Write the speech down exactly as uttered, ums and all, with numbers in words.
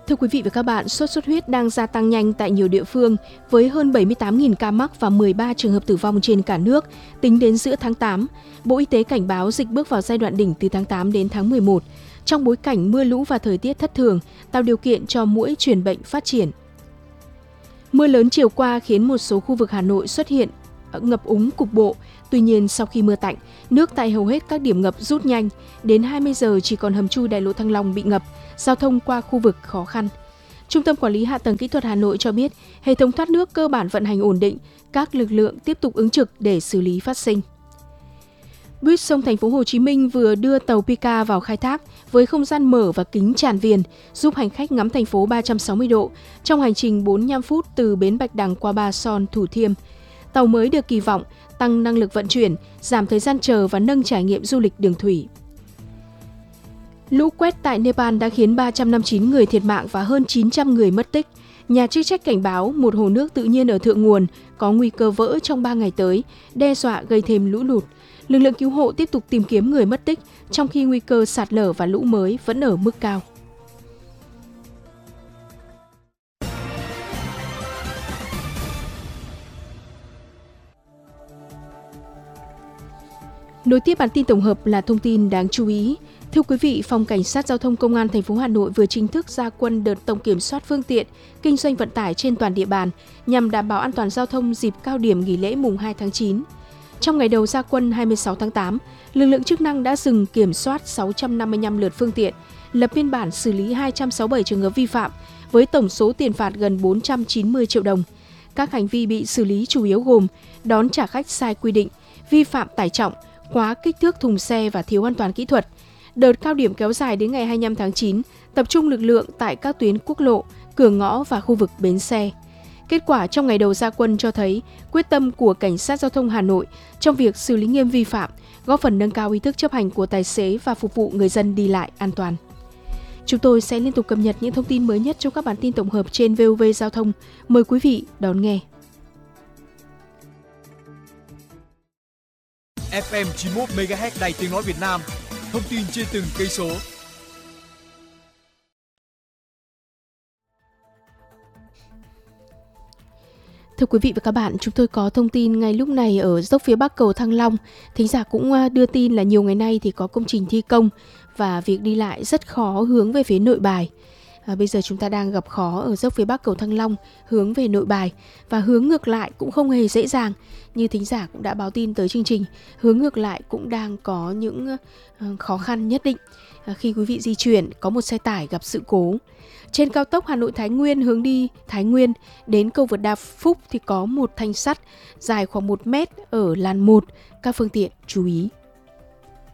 Thưa quý vị và các bạn, sốt xuất huyết đang gia tăng nhanh tại nhiều địa phương với hơn bảy mươi tám nghìn ca mắc và mười ba trường hợp tử vong trên cả nước tính đến giữa tháng tám. Bộ Y tế cảnh báo dịch bước vào giai đoạn đỉnh từ tháng tám đến tháng mười một, trong bối cảnh mưa lũ và thời tiết thất thường tạo điều kiện cho muỗi truyền bệnh phát triển. Mưa lớn chiều qua khiến một số khu vực Hà Nội xuất hiện ngập úng cục bộ. Tuy nhiên, sau khi mưa tạnh, nước tại hầu hết các điểm ngập rút nhanh. Đến hai mươi giờ chỉ còn hầm chui đại lộ Thăng Long bị ngập, giao thông qua khu vực khó khăn. Trung tâm Quản lý Hạ tầng Kỹ thuật Hà Nội cho biết, hệ thống thoát nước cơ bản vận hành ổn định, các lực lượng tiếp tục ứng trực để xử lý phát sinh. Buýt sông Thành phố Hồ Chí Minh vừa đưa tàu Pika vào khai thác với không gian mở và kính tràn viền, giúp hành khách ngắm thành phố ba trăm sáu mươi độ trong hành trình bốn mươi lăm phút từ bến Bạch Đằng qua Ba Son, Thủ Thiêm. Tàu mới được kỳ vọng tăng năng lực vận chuyển, giảm thời gian chờ và nâng trải nghiệm du lịch đường thủy. Lũ quét tại Nepal đã khiến ba trăm năm mươi chín người thiệt mạng và hơn chín trăm người mất tích. Nhà chức trách cảnh báo một hồ nước tự nhiên ở thượng nguồn có nguy cơ vỡ trong ba ngày tới, đe dọa gây thêm lũ lụt. Lực lượng cứu hộ tiếp tục tìm kiếm người mất tích, trong khi nguy cơ sạt lở và lũ mới vẫn ở mức cao. Nối tiếp bản tin tổng hợp là thông tin đáng chú ý. Thưa quý vị, Phòng Cảnh sát Giao thông Công an thành phố Hà Nội vừa chính thức ra quân đợt tổng kiểm soát phương tiện, kinh doanh vận tải trên toàn địa bàn nhằm đảm bảo an toàn giao thông dịp cao điểm nghỉ lễ mùng hai tháng chín. Trong ngày đầu ra quân hai mươi sáu tháng tám, lực lượng chức năng đã dừng kiểm soát sáu trăm năm mươi lăm lượt phương tiện, lập biên bản xử lý hai trăm sáu mươi bảy trường hợp vi phạm với tổng số tiền phạt gần bốn trăm chín mươi triệu đồng. Các hành vi bị xử lý chủ yếu gồm đón trả khách sai quy định, vi phạm tải trọng, quá kích thước thùng xe và thiếu an toàn kỹ thuật. Đợt cao điểm kéo dài đến ngày hai mươi lăm tháng chín, tập trung lực lượng tại các tuyến quốc lộ, cửa ngõ và khu vực bến xe. Kết quả trong ngày đầu ra quân cho thấy quyết tâm của Cảnh sát Giao thông Hà Nội trong việc xử lý nghiêm vi phạm, góp phần nâng cao ý thức chấp hành của tài xế và phục vụ người dân đi lại an toàn. Chúng tôi sẽ liên tục cập nhật những thông tin mới nhất trong các bản tin tổng hợp trên vê o vê Giao thông. Mời quý vị đón nghe. ép em chín mươi mốt mê ga héc Đài Tiếng nói Việt Nam. Thông tin trên từng cây số. Thưa quý vị và các bạn, chúng tôi có thông tin ngay lúc này ở dốc phía Bắc cầu Thăng Long. Thính giả cũng đưa tin là nhiều ngày nay thì có công trình thi công và việc đi lại rất khó hướng về phía Nội Bài. À, bây giờ chúng ta đang gặp khó ở dốc phía Bắc cầu Thăng Long hướng về Nội Bài và hướng ngược lại cũng không hề dễ dàng. Như thính giả cũng đã báo tin tới chương trình, hướng ngược lại cũng đang có những uh, khó khăn nhất định. À, khi quý vị di chuyển, có một xe tải gặp sự cố. Trên cao tốc Hà Nội Thái Nguyên hướng đi Thái Nguyên đến cầu vượt Đa Phúc thì có một thanh sắt dài khoảng một mét ở làn một, các phương tiện chú ý.